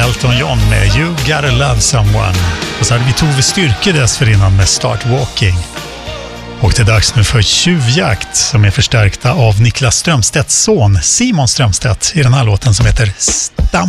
Elton John med You Gotta Love Someone. Och så hade vi Tove Styrke dessförinnan med Start Walking. Och det är dags nu för Tjuvjakt som är förstärkta av Niklas Strömstedts son Simon Strömstedt i den här låten som heter Stam.